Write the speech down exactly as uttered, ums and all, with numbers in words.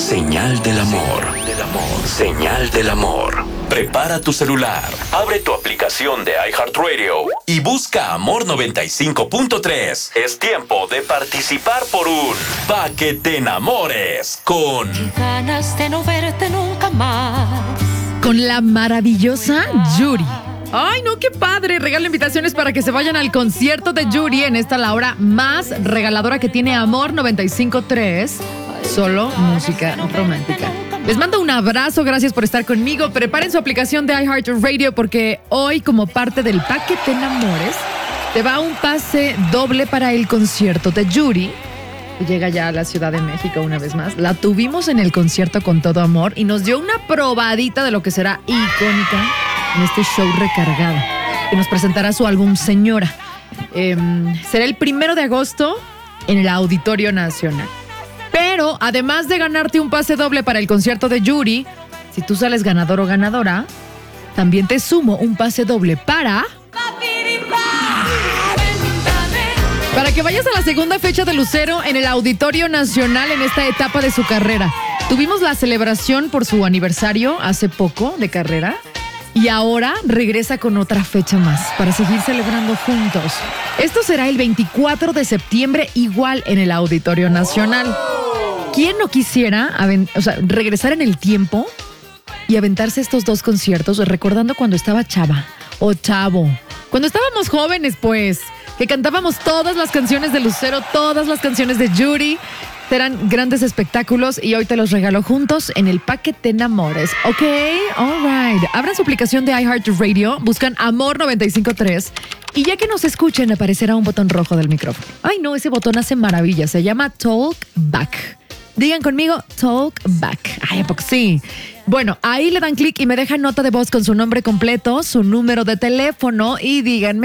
Señal del amor. Señal del amor. Prepara tu celular, abre tu aplicación de iHeartRadio y busca Amor noventa y cinco punto tres. Es tiempo de participar por un Pa' que te enamores con... Qué ganas de no verte nunca más. Con la maravillosa Yuri. Ay, no, qué padre. Regalo invitaciones para que se vayan al concierto de Yuri en esta la hora más regaladora que tiene Amor noventa y cinco punto tres. Solo música romántica. Les mando un abrazo, gracias por estar conmigo. Preparen su aplicación de iHeartRadio porque hoy, como parte del Pa' que te enamores, te va un pase doble para el concierto de Yuri. Llega ya a la Ciudad de México una vez más. La tuvimos en el concierto con todo amor y nos dio una probadita de lo que será icónica en este show recargado, que nos presentará su álbum Señora. Eh, será el primero de agosto en el Auditorio Nacional. Pero además de ganarte un pase doble para el concierto de Yuri, si tú sales ganador o ganadora, también te sumo un pase doble para... Para que vayas a la segunda fecha de Lucero en el Auditorio Nacional en esta etapa de su carrera. Tuvimos la celebración por su aniversario hace poco de carrera y ahora regresa con otra fecha más para seguir celebrando juntos. Esto será el veinticuatro de septiembre igual en el Auditorio Nacional. ¿Quién no quisiera avent- o sea, regresar en el tiempo y aventarse estos dos conciertos recordando cuando estaba chava o chavo? Cuando estábamos jóvenes, pues, que cantábamos todas las canciones de Lucero, todas las canciones de Yuri. Serán grandes espectáculos y hoy te los regalo juntos en el Pa' que te enamores. ¿Ok? All right. Abran su aplicación de iHeartRadio, buscan Amor noventa y cinco punto tres y ya que nos escuchen aparecerá un botón rojo del micrófono. Ay, no, ese botón hace maravilla. Se llama Talk Back. Digan conmigo, Talk Back. Ay, ¿a poco sí? Bueno, ahí le dan clic y me dejan nota de voz con su nombre completo, su número de teléfono y díganme